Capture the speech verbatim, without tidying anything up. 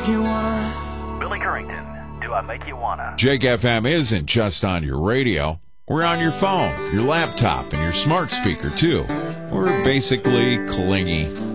make you wanna? Billy Currington, Do I Make You Wanna? Jake F M isn't just on your radio. We're on your phone, your laptop, and your smart speaker, too. We're basically clingy.